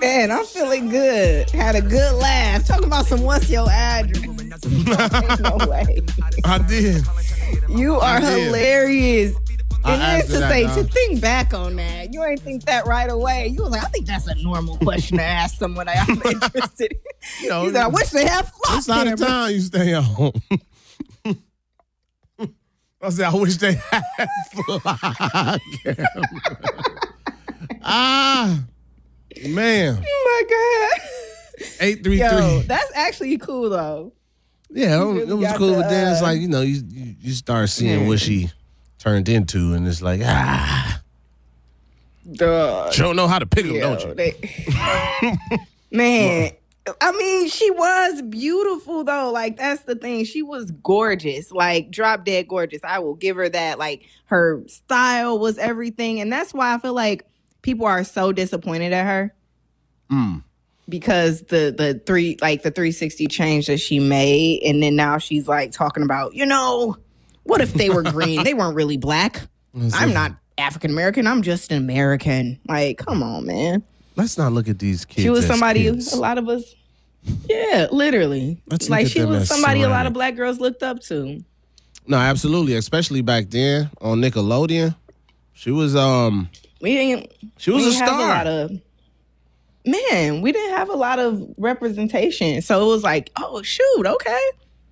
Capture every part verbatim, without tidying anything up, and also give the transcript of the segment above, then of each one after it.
Man, I'm feeling good. Had a good laugh. Talking about some what's your address. Ain't no way. I did. You are hilarious. I And then asked to her that, say, dog. to think back on that, you ain't think that right away. You was like, I think that's a normal question to ask someone I'm interested in. You know, You said, I wish they had flock What side of cameras. town you stay on? I said, I wish they had flock camera. Ah, man. Oh my God. eight three three. Yo, that's actually cool though. Yeah, it, really it was got cool. the, But then it's uh, like, you know, you, you, you start seeing what she turned into, and it's like, ah. Duh. You don't know how to pick them, Yo, don't you? they- Man, I mean, she was beautiful though. Like, that's the thing. She was gorgeous, like drop dead gorgeous. I will give her that. Like, her style was everything. And that's why I feel like people are so disappointed at her. Mm. Because the the three like the three sixty change that she made, and then now she's like talking about, you know, what if they were green? They weren't really black. I'm not African American. I'm just an American. Like, come on, man. Let's not look at these kids. She was as somebody kids. a lot of us. Yeah, literally. Let's look like at she them was as somebody a lot ceramic. of black girls looked up to. No, absolutely. Especially back then on Nickelodeon. She was um We didn't. she was we a didn't have star. a lot of. Man, we didn't have a lot of representation, so it was like, oh shoot, okay.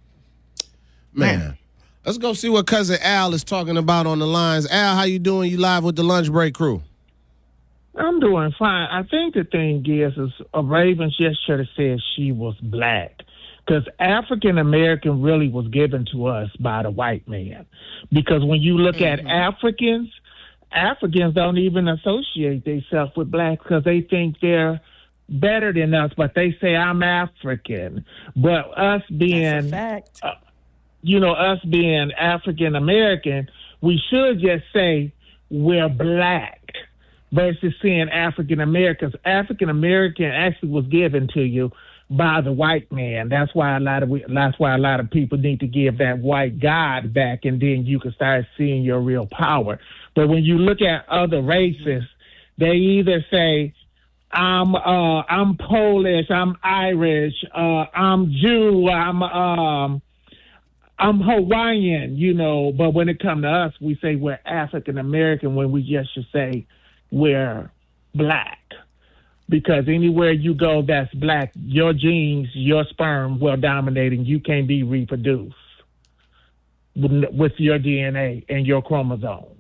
Man. Let's go see what cousin Al is talking about on the lines. Al, how you doing? You live with the lunch break crew. I'm doing fine. I think the thing is, is uh, Ravens just should have said she was black, because African American really was given to us by the white man. Because when you look Mm-hmm. at Africans, Africans don't even associate themselves with blacks because they think they're better than us, but they say I'm African. But us That's a being fact. you know, us being African American, we should just say we're black versus saying African Americans. African American actually was given to you by the white man. That's why a lot of we, that's why a lot of people need to give that white God back, and then you can start seeing your real power. But when you look at other races, they either say, I'm uh I'm Polish, I'm Irish, uh I'm Jew, I'm um I'm Hawaiian, you know, but when it comes to us, we say we're African American when we just should say we're black. Because anywhere you go that's black, your genes, your sperm will dominate, and you can't be reproduced with with your D N A and your chromosomes.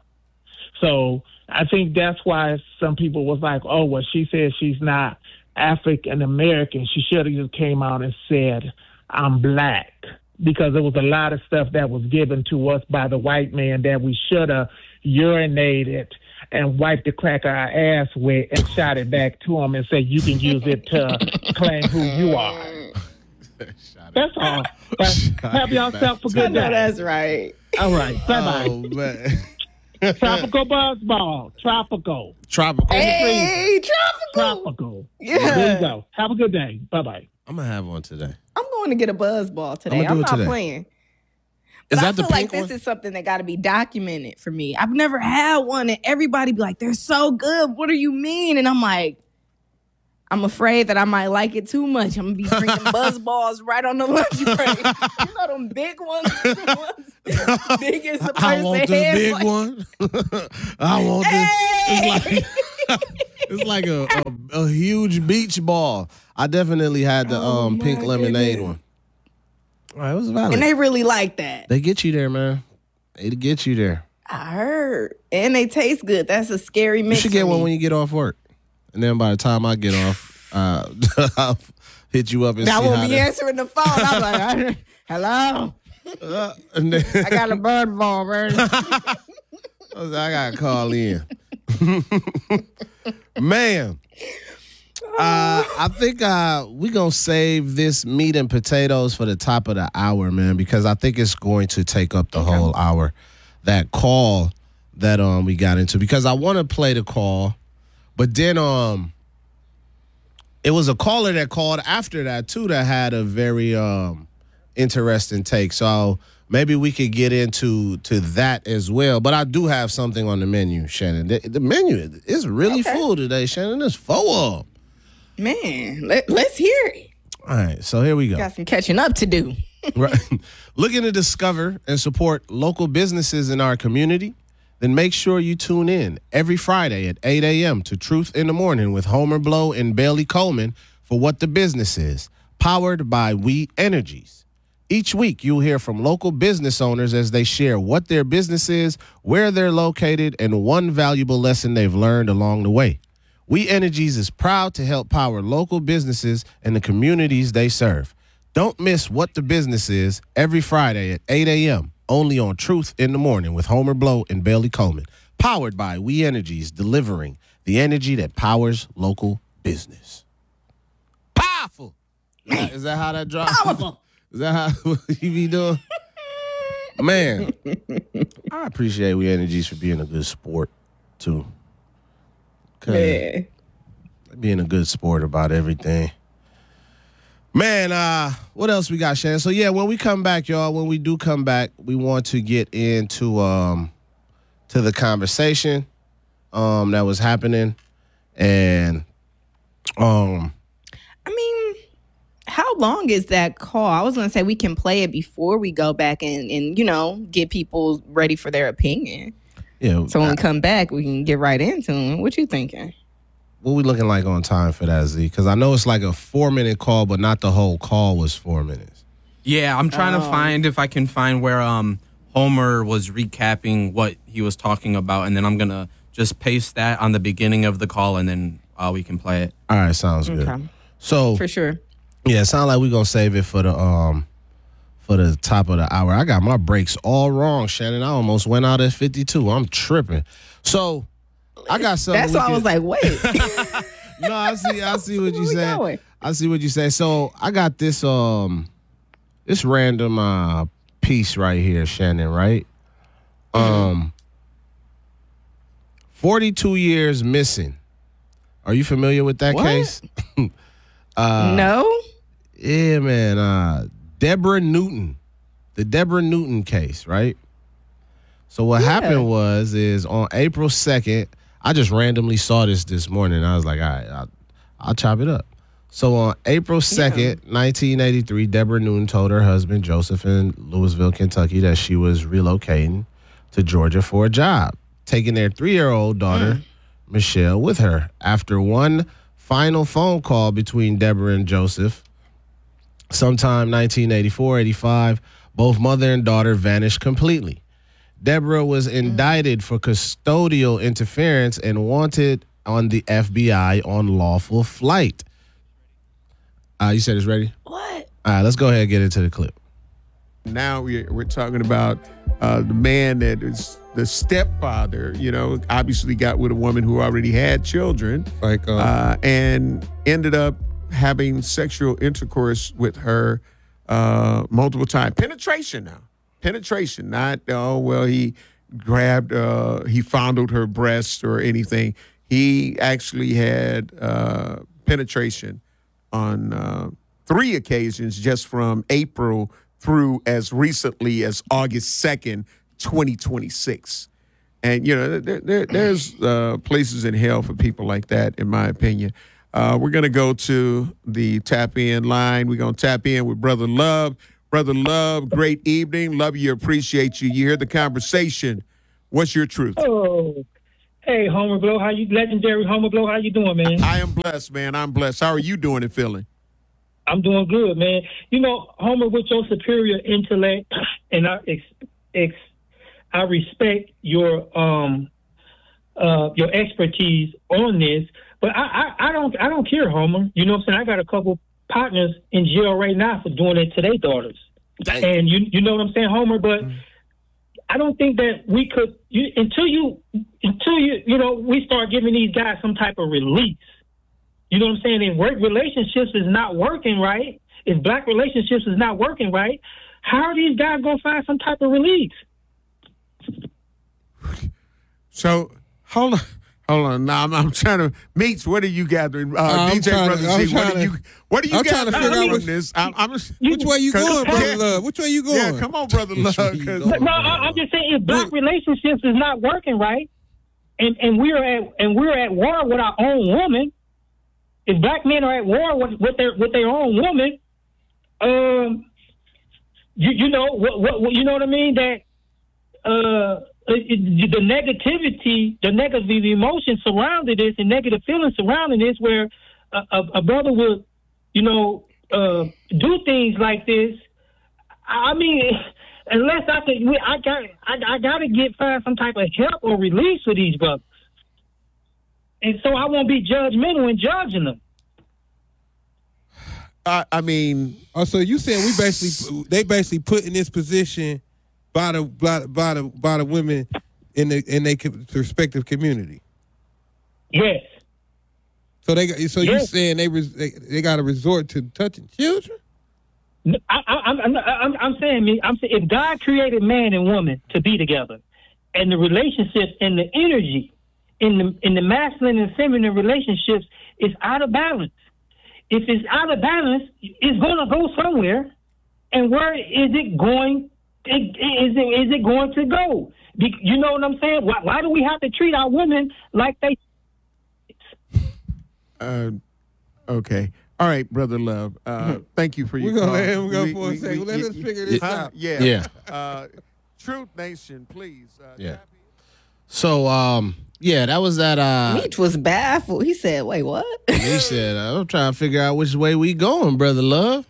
So I think that's why some people was like, oh, well, she said she's not African American. She should have just came out and said, I'm black. Because there was a lot of stuff that was given to us by the white man that we should have urinated and wiped the crack of our ass with and shot it back to him and say, you can use it to claim who you are. That's all. But have yourself a I good know day. that's right. All right. Bye-bye. Oh man. Tropical Buzzball. Tropical. Tropical. Hey, tropical. Tropical. Yeah. There you go. Have a good day. Bye-bye. I'm gonna have one today. I'm going to get a buzz ball today. I'ma do I'm it not today. playing. Is But I that the feel like pink this one? is something that got to be documented for me. I've never had one, and everybody be like, "They're so good. What do you mean?" And I'm like, I'm afraid that I might like it too much. I'm gonna be drinking buzz balls right on the lunch break. You know them big ones, the ones big as a I want person's the head. big Like, one. I want Hey! this. It's like it's like a, a, a huge beach ball. I definitely had the Oh, um, pink my lemonade goodness. one. All right, it was valid. And they really like that. They get you there, man. They get you there. I heard, and they taste good. That's a scary You mix. should get for one me. when you get off work. And then by the time I get off, uh, I'll hit you up and I see won't how be that- answering the phone. I'm like, hello, Uh, and then, I got a bird ball, man. I was like, I gotta call in. Man, uh, I think uh, we gonna save this meat and potatoes for the top of the hour, man, because I think it's going to take up the whole hour. That call that um we got into, because I want to play the call, but then um it was a caller that called after that too that had a very um interesting take. So maybe we could get into to that as well. But I do have something on the menu, Shannon. The, the menu is really Okay. full today, Shannon. It's full of 'em. Man, let, let's hear it. All right, so here we go. Got some catching up to do. Right. Looking to discover and support local businesses in our community? Then make sure you tune in every Friday at eight a.m. to Truth in the Morning with Homer Blow and Bailey Coleman for What the Business Is, powered by We Energies. Each week, you'll hear from local business owners as they share what their business is, where they're located, and one valuable lesson they've learned along the way. We Energies is proud to help power local businesses and the communities they serve. Don't miss What the Business Is every Friday at eight a.m. only on Truth in the Morning with Homer Blow and Bailey Coleman. Powered by We Energies, delivering the energy that powers local business. Powerful. Is that how that drops? Powerful. Is that how you be doing? Man, I appreciate We Energies for being a good sport, too. Yeah. Being a good sport about everything. Man, uh, what else we got, Shannon? So, yeah, when we come back, y'all, when we do come back, we want to get into um, to the conversation um, that was happening. And, um, I mean, how long is that call? I was going to say we can play it before we go back and, and, you know, get people ready for their opinion. yeah. So when I- we come back, we can get right into it. What you thinking? What we looking like on time for that, Z? Because I know it's like a four-minute call, but not the whole call was four minutes. Yeah, I'm trying Oh. to find if I can find where um Homer was recapping what he was talking about, and then I'm gonna just paste that on the beginning of the call, and then uh, we can play it. All right, sounds good. Okay. So, For sure. yeah, it sounds like we're going to save it for the um for the top of the hour. I got my breaks all wrong, Shannon. I almost went out at fifty-two. I'm tripping. So, I got something. That's we why I can- was like, wait. No, I see. I see what you Where we say. going? I see what you say. So I got this um this random uh piece right here, Shannon. Right. Um, forty-two years missing. Are you familiar with that What? case? uh, No? Yeah, man. Uh, Deborah Newton, the Deborah Newton case, right? So what Yeah. happened was, is on April second, I just randomly saw this this morning. I was like, all right, I'll, I'll chop it up. So on April second, nineteen eighty-three, Deborah Newton told her husband, Joseph, in Louisville, Kentucky, that she was relocating to Georgia for a job, taking their three-year-old daughter, Michelle, with her. After one final phone call between Deborah and Joseph, sometime nineteen eighty-four, eighty-five, both mother and daughter vanished completely. Deborah was indicted for custodial interference and wanted on the F B I on lawful flight. Uh, you said it's ready? What? All right, let's go ahead and get into the clip. Now we're, we're talking about uh, the man that is the stepfather, you know, obviously got with a woman who already had children, Like, uh, uh, and ended up having sexual intercourse with her uh, multiple times. Penetration now. Penetration, not, oh, well, he grabbed, uh, he fondled her breast or anything. He actually had uh, penetration on uh, three occasions just from April through as recently as August second, twenty twenty-six. And, you know, there, there, there's uh, places in hell for people like that, in my opinion. Uh, we're going to go to the tap in line. We're going to tap in with Brother Love. Brother Love, great evening. Love you, appreciate you. You hear the conversation. What's your truth? Oh, hey, Homer Blow, how you, legendary Homer Blow, how you doing, man? I am blessed, man. I'm blessed. How are you doing and feeling? I'm doing good, man. You know, Homer, with your superior intellect, and I ex, ex, I respect your um uh your expertise on this, but I, I I don't I don't care, Homer. You know what I'm saying? I got a couple partners in jail right now for doing it to their daughters, Dang. and you you know what I'm saying, Homer. But I don't think that we could you, until you until you you know we start giving these guys some type of release. You know what I'm saying? If work relationships is not working right, if black relationships is not working right, how are these guys gonna find some type of release? So, hold on. Hold on. Now, I'm, I'm trying to. Meets, what are you gathering? Uh, I'm D J trying to- Brother I'm Z, what trying are you, to- what are you I'm trying to gathering figure out from which- this? I'm, I'm just, Which way you Cause- going, brother Yeah. Love? Which way you going? Yeah, come on, Brother Love. way you 'cause- going? No, I, I'm just saying if black relationships is not working right, and, and we're at and we're at war with our own woman, if black men are at war with, with their with their own woman, um, you you know what, what you know what I mean that uh it, it, the negativity, the negative emotion surrounding this, and negative feelings surrounding this, where a, a, a brother would, you know, uh, do things like this. I mean, unless I can, I got, I, I got to get find some type of help or release for these brothers, and so I won't be judgmental in judging them. I, I mean, oh, so you saying we basically they basically put in this position by the by, the- by the by the women in the in their respective community. Yes. So they got- so you Yes. saying they res, they, they got to resort to touching children? I, I, I'm, I'm, I'm, I'm saying, me, I'm saying, if God created man and woman to be together, and the relationships and the energy in the in the masculine and feminine relationships is out of balance. If it's out of balance, it's going to go somewhere, and where is it going? Is it is it going to go? You know what I'm saying? Why, why do we have to treat our women like they? uh, okay. All right, Brother Love. Uh, thank you for your We're gonna call. let him go We- for a we- second. we- Let y- us y- figure this huh? out. Yeah. Yeah. Uh, Truth Nation, please. Uh, Yeah. tap in. So, um, yeah, that was that. Uh, Meech was baffled. He said, "Wait, what?" he said, "I'm trying to figure out which way we going, brother Love."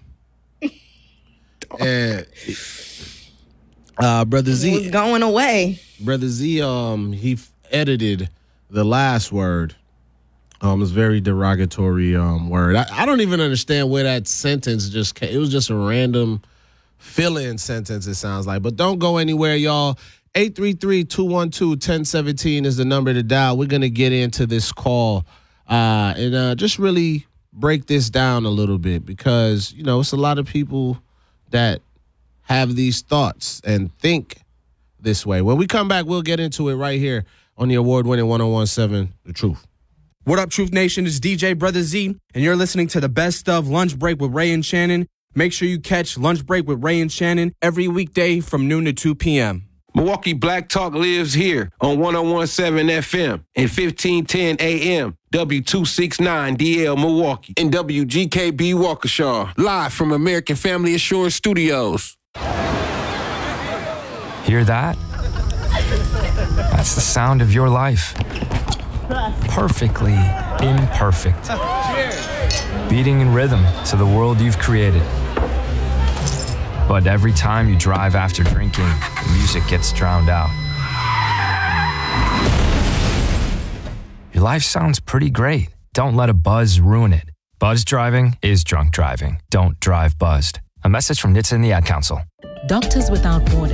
And uh, brother He was Z, going away. brother Z, um, he f- edited the last word. Um, it's very derogatory um word. I, I don't even understand where that sentence just came. It was just a random fill-in sentence, it sounds like. But don't go anywhere, y'all. eight three three, two one two, one zero one seven is the number to dial. We're going to get into this call uh, and uh, just really break this down a little bit because, you know, it's a lot of people that have these thoughts and think this way. When we come back, we'll get into it right here on the award-winning one oh one seven The Truth. What up, Truth Nation? It's D J Brother Z, and you're listening to the best of Lunch Break with Ray and Shannon. Make sure you catch Lunch Break with Ray and Shannon every weekday from noon to two p.m. Milwaukee Black Talk lives here on one oh one seven F M and fifteen ten A M, W two sixty-nine D L Milwaukee, and W G K B Waukesha, live from American Family Assurance Studios. Hear that? That's the sound of your life. Perfectly imperfect. Beating in rhythm to the world you've created. But every time you drive after drinking, the music gets drowned out. Your life sounds pretty great. Don't let a buzz ruin it. Buzz driving is drunk driving. Don't drive buzzed. A message from N H T S A and the Ad Council. Doctors Without Borders